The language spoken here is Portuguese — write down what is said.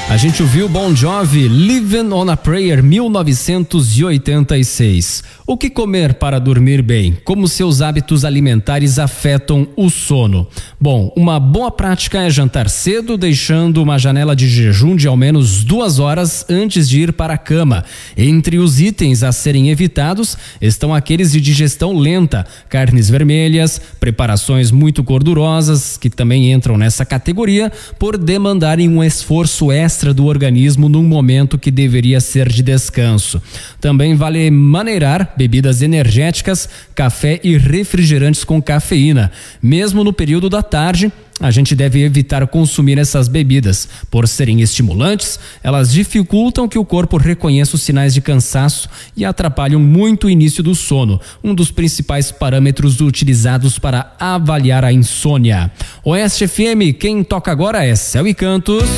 A gente ouviu Bon Jovi, Living on a Prayer, 1986. O que comer para dormir bem? Como seus hábitos alimentares afetam o sono? Bom, uma boa prática é jantar cedo, deixando uma janela de jejum de ao menos 2 horas antes de ir para a cama. Entre os itens a serem evitados estão aqueles de digestão lenta, carnes vermelhas, preparações muito gordurosas, que também entram nessa categoria, por demandarem um esforço extra do organismo num momento que deveria ser de descanso. Também vale maneirar bebidas energéticas, café e refrigerantes com cafeína. Mesmo no período da tarde, a gente deve evitar consumir essas bebidas. Por serem estimulantes, elas dificultam que o corpo reconheça os sinais de cansaço e atrapalham muito o início do sono, um dos principais parâmetros utilizados para avaliar a insônia. Oeste FM, quem toca agora é Céu e Cantos.